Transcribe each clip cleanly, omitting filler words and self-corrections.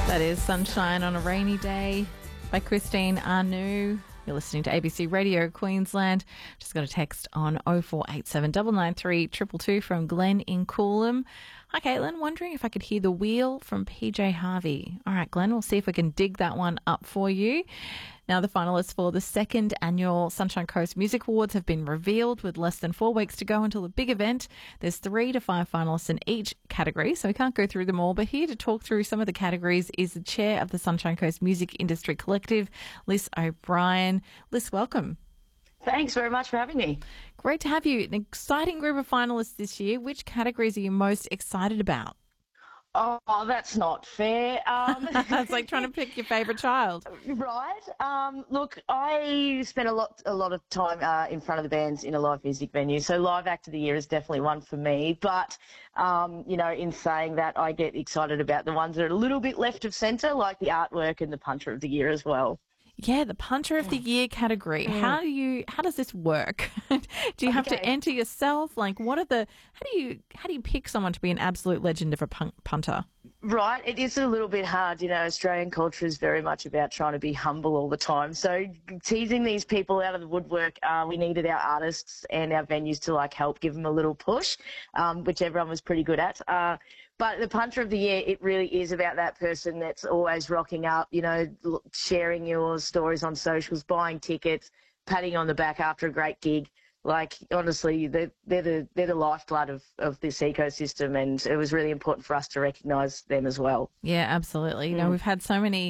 That is Sunshine on a Rainy Day by Christine Anu. You're listening to ABC Radio Queensland. Just got a text on 0487 993 222 from Glenn in Coolum. Hi, Caitlin. Wondering if I could hear The Wheel from PJ Harvey. All right, Glenn, we'll see if we can dig that one up for you. Now, the finalists for the second annual Sunshine Coast Music Awards have been revealed with less than 4 weeks to go until the big event. There's 3 to 5 finalists in each category, so we can't go through them all. But here to talk through some of the categories is the chair of the Sunshine Coast Music Industry Collective, Liz O'Brien. Liz, welcome. Thanks very much for having me. Great to have you. An exciting group of finalists this year. Which categories are you most excited about? Oh, that's not fair. It's like trying to pick your favourite child. Right. Look, I spent a lot of time in front of the bands in a live music venue, so Live Act of the Year is definitely one for me. But, in saying that, I get excited about the ones that are a little bit left of centre, like the artwork and the Punter of the Year as well. Yeah, the Punter of the Year category. How does this work? Do you have to enter yourself? Like, how do you pick someone to be an absolute legend of a punter? Right, it is a little bit hard. Australian culture is very much about trying to be humble all the time. So teasing these people out of the woodwork, we needed our artists and our venues to help give them a little push, which everyone was pretty good at. But the Punter of the Year, it really is about that person that's always rocking up, sharing your stories on socials, buying tickets, patting you on the back after a great gig. Honestly, they're the lifeblood of this ecosystem, and it was really important for us to recognise them as well. Yeah, absolutely. We've had so many,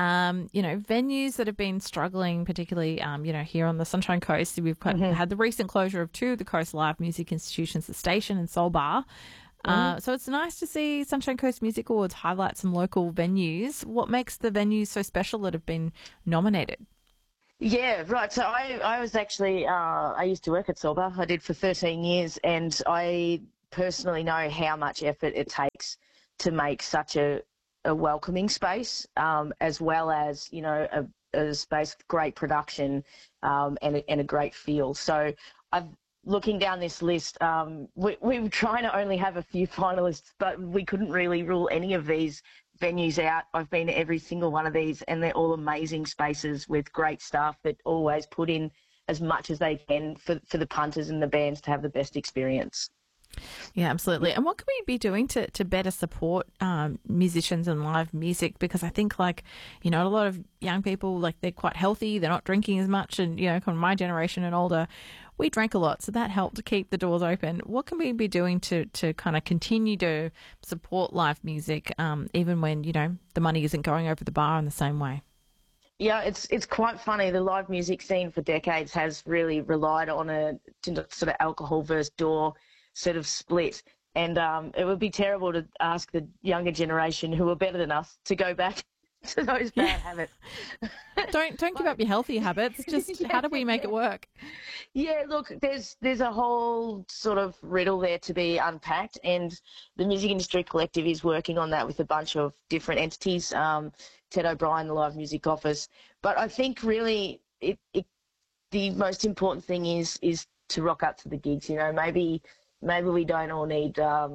venues that have been struggling, particularly, here on the Sunshine Coast. We've had the recent closure of 2 of the Coast Live music institutions, the Station and Soul Bar. So it's nice to see Sunshine Coast Music Awards highlight some local venues. What makes the venues so special that have been nominated? Yeah, right. So I was actually, I used to work at Soul Bar. I did for 13 years, and I personally know how much effort it takes to make such a welcoming space, as well as, a space with great production and a great feel. So looking down this list, we were trying to only have a few finalists, but we couldn't really rule any of these venues out. I've been to every single one of these, and they're all amazing spaces with great staff that always put in as much as they can for the punters and the bands to have the best experience. Yeah, absolutely. And what can we be doing to better support musicians and live music? Because I think, a lot of young people, they're quite healthy, they're not drinking as much, and, kind of my generation and older, we drank a lot, so that helped to keep the doors open. What can we be doing to kind of continue to support live music, even when, the money isn't going over the bar in the same way? Yeah, it's quite funny. The live music scene for decades has really relied on a sort of alcohol versus door sort of split, and it would be terrible to ask the younger generation who are better than us to go back to those bad habits. Don't give up your healthy habits. Just how do we make it work? Yeah, look, there's a whole sort of riddle there to be unpacked, and the Music Industry Collective is working on that with a bunch of different entities. Ted O'Brien, the Live Music Office, but I think really the most important thing is to rock up to the gigs. Maybe we don't all need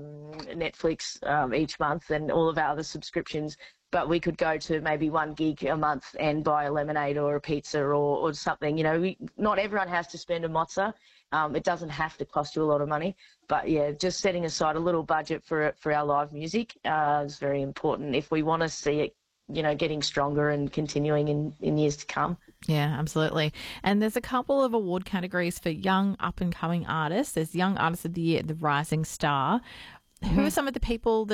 Netflix each month and all of our other subscriptions, but we could go to maybe one gig a month and buy a lemonade or a pizza or something. Not everyone has to spend a mozza. It doesn't have to cost you a lot of money. But, yeah, just setting aside a little budget for our live music is very important if we want to see it, getting stronger and continuing in years to come. Yeah, absolutely. And there's a couple of award categories for young up-and-coming artists. There's Young Artist of the Year, the Rising Star. Who are some of the people